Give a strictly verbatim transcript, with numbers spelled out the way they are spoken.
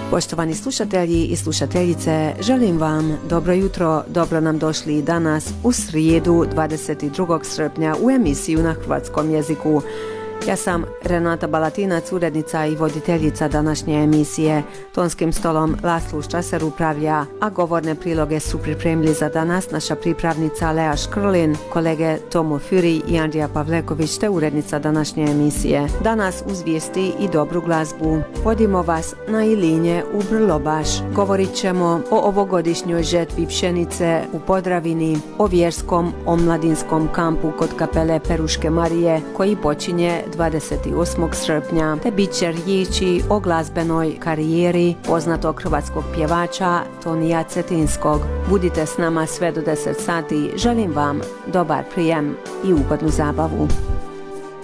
Poštovani slušatelji i slušateljice, želim vam dobro jutro, dobro nam došli danas u srijedu dvadeset drugog srpnja u emisiju na hrvatskom jeziku. Ja sam Renata Balatinac, urednica i voditeljica današnje emisije. Tonskim stolom Laslo Ščaser upravlja, a govorne priloge su pripremili za danas naša pripravnica Lea Škrlin, kolege Tomo Furi i Andrija Pavleković te urednica današnje emisije. Danas uz vijesti i dobru glazbu vodimo vas na Ilinje u Brlobaš. Govorit ćemo o ovogodišnjoj žetvi pšenice u Podravini, o vjerskom omladinskom kampu kod kapele Peruške Marije koji počinje dvadeset osmog srpnja, te bit će riječi o glazbenoj karijeri poznatog hrvatskog pjevača Tonija Cetinskog. Budite s nama sve do deset sati. Želim vam dobar prijem i ugodnu zabavu.